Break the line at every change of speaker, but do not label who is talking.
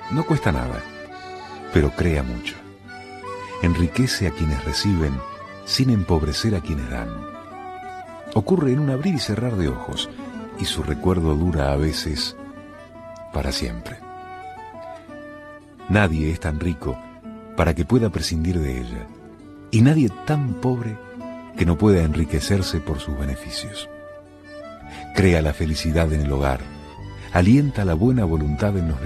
No cuesta nada, pero crea mucho. Enriquece a quienes reciben sin empobrecer a quienes dan. Ocurre en un abrir y cerrar de ojos, y su recuerdo dura a veces para siempre. Nadie es tan rico para que pueda prescindir de ella, y nadie tan pobre que no pueda enriquecerse por sus beneficios. Crea la felicidad en el hogar, alienta la buena voluntad en los